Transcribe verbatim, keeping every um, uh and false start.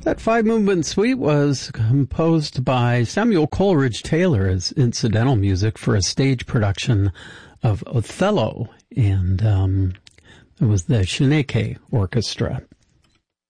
That five-movement suite was composed by Samuel Coleridge Taylor as incidental music for a stage production of Othello, and um, it was the Shaneke Orchestra.